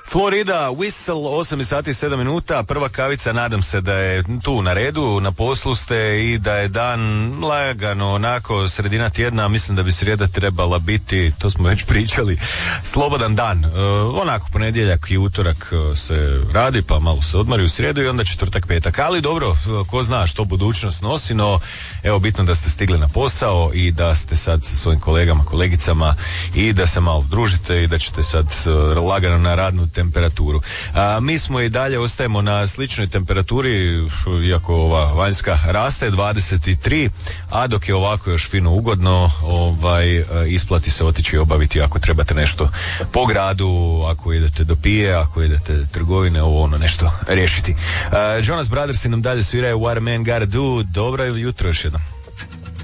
Florida, Whistle, 8 sati i 7 minuta, prva kavica, nadam se da je tu na redu, na poslu ste i da je dan lagano, onako, sredina tjedna, mislim da bi srijeda trebala biti, to smo već pričali, slobodan dan, onako, ponedjeljak i utorak se radi, pa malo se odmori u srijedu i onda četvrtak, petak, ali dobro, ko zna što budućnost nosi, no, evo, bitno da ste stigli na posao i da ste sad sa svojim kolegama, kolegicama i da se malo družite i da ćete sad lagano na radnu temperaturu. Mi smo i dalje ostajemo na sličnoj temperaturi, iako ova vanjska raste 23, a dok je ovako još fino ugodno, isplati se otići i obaviti ako trebate nešto po gradu, ako idete do pije, ako idete trgovine, ovo ono nešto riješiti. Jonas Brothers nam dalje sviraju What a Man Gotta Do. Dobro jutro još jednom.